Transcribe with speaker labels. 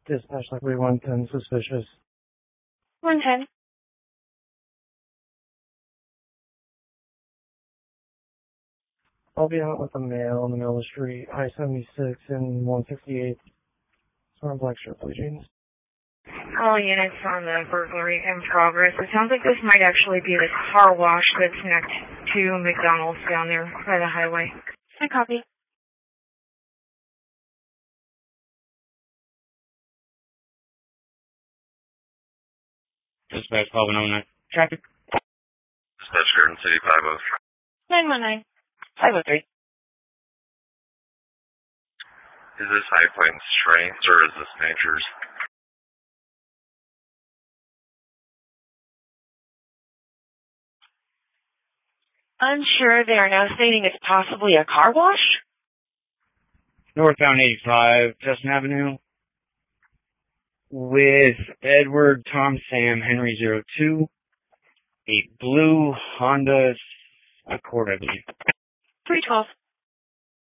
Speaker 1: Dispatch likely 110 suspicious.
Speaker 2: 110.
Speaker 1: I'll be out with a male in the middle of the street, I-76 and 158. It's wearing black shirt, blue jeans.
Speaker 2: All units on the burglary in progress. It sounds like this might actually be the car wash that's next to McDonald's down there by the highway. I copy.
Speaker 3: Dispatch 1209. Traffic.
Speaker 4: Dispatch Garden City 503.
Speaker 2: 919. 503.
Speaker 4: Is this High Plains Trains or is this Nature's?
Speaker 2: Unsure, they are now stating it's possibly a car wash?
Speaker 3: Northbound 85, Justin Avenue. With Edward Tom Sam Henry 02. A blue Honda Accord, I believe.
Speaker 2: 312.